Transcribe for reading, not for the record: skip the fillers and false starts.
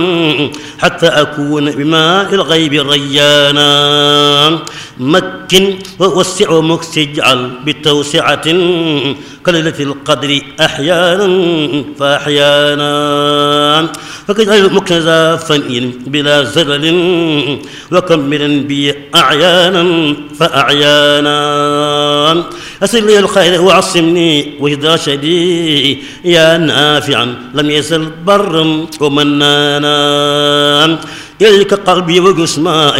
حتى أكون بماء الغيب ريانا مكن ووسع مكس اجعل بتوسعة كليلة القدر أحيانا فأحيانا فكجعل مكنزا فنين بلا زلل وكملا بي أعيانا فأعيانا أسر لي الخير وعصمني وإذا شدي يا نافعا لم يزل برا ومنانا إليك قلبي وجسمائي